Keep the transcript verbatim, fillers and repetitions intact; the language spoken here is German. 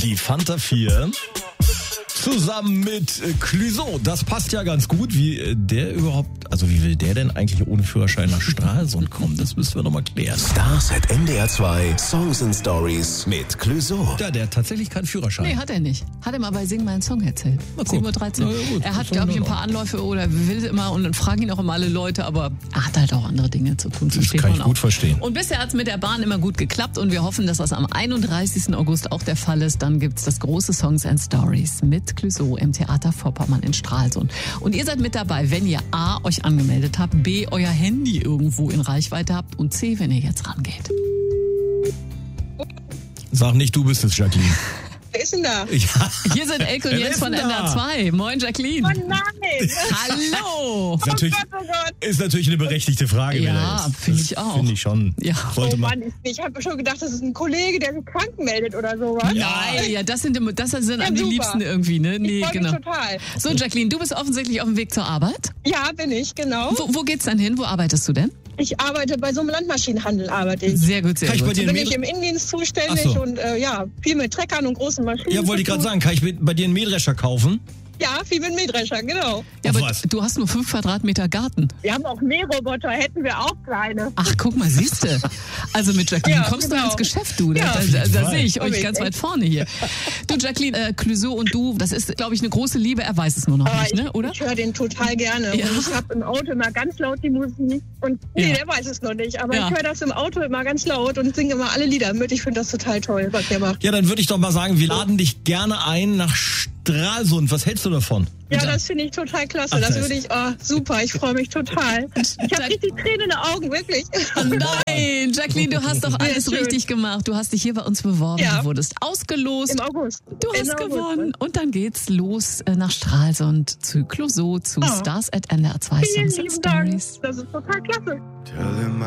Die Fanta vier zusammen mit äh, Clouseau. Das passt ja ganz gut. Wie äh, der überhaupt, also wie will der denn eigentlich ohne Führerschein nach Stralsund kommen? Das müssen wir noch mal klären. Stars at N D R zwei Songs and Stories mit Clouseau. Ja, der hat tatsächlich keinen Führerschein. Nee, hat er nicht. Hat er mal bei Sing meinen Song erzählt. sieben Uhr dreizehn. Na ja, gut, er hat, das glaube ich, soll ein paar Anläufe oder will immer und dann fragen ihn auch immer alle Leute, aber er hat halt auch andere Dinge zu tun. Das kann ich gut verstehen. Und bisher hat es mit der Bahn immer gut geklappt und wir hoffen, dass das am einunddreißigsten August auch der Fall ist. Dann gibt's das große Songs and Stories mit Clouseau im Theater Vorpommern in Stralsund. Und ihr seid mit dabei, wenn ihr A, euch angemeldet habt, B, euer Handy irgendwo in Reichweite habt und C, wenn ihr jetzt rangeht. Sag nicht, du bist es, Jacqueline. Wer ist denn da? Ja. Hier sind Elke und Wer Jens ist von denn N D R da? zwei. Moin, Jacqueline. Oh nein! Hallo. Ist natürlich, Oh Gott, oh Gott. ist natürlich eine berechtigte Frage. wer Ja, da ist. finde Das ich auch. Finde ich schon. Ja. Sollte Oh man. Mann, ich, ich habe schon gedacht, das ist ein Kollege, der sich krank meldet oder sowas. Nein, ja, das sind, das sind Ja, die super. Liebsten irgendwie, ne? Nee, ich freue genau. mich total. So, Jacqueline, du bist offensichtlich auf dem Weg zur Arbeit. Ja, bin ich, genau. Wo, wo geht's dann hin? Wo arbeitest du denn? Ich arbeite bei so einem Landmaschinenhandel, arbeite ich. Sehr gut, sehr Kann ich bei gut. dir Bin einen ich Mähdre- im Innendienst zuständig Ach so. und äh, ja, viel mit Treckern und großen Maschinen. Ja, wollte ich zu gerade tun. sagen, kann ich mit- bei dir einen Mähdrescher kaufen? Ja, viel mit Mähdrescher, genau. Ja, Auf aber was? du hast nur fünf Quadratmeter Garten. Wir haben auch Mähroboter, hätten wir auch kleine. Ach, guck mal, siehste. Also mit Jacqueline Ja, kommst du genau. ins Geschäft, du. Da, Ja, da, auf da, jeden da Fall. sehe ich euch Komm ganz ich, weit vorne hier. Du, Jacqueline, äh, Clouseau und du, das ist, glaube ich, eine große Liebe. Er weiß es nur noch Aber nicht, ich, ne? Oder? ich höre den total gerne. Ja. Und ich habe im Auto immer ganz laut die Musik. Und nee, Ja. der weiß es noch nicht. Aber Ja. ich höre das im Auto immer ganz laut und singe immer alle Lieder mit. Ich finde das total toll, was der macht. Ja, dann würde ich doch mal sagen, wir laden dich gerne ein nach Stralsund. Was hältst du davon? Ja, Ja. das finde ich total klasse. Ach, das das- würde ich, oh, super, ich freue mich total. Ich habe richtig Tränen in den Augen, wirklich. Nein, Jacqueline, du hast doch alles schön. richtig gemacht. Du hast dich hier bei uns beworben. Ja. Du wurdest ausgelost. Im August. Du hast Im August. gewonnen. Und dann geht's los äh, nach Stralsund zu Clouseau, zu Oh. Stars at N D R zwei Vielen Songs and lieben Dank. Stories. Das ist total klasse.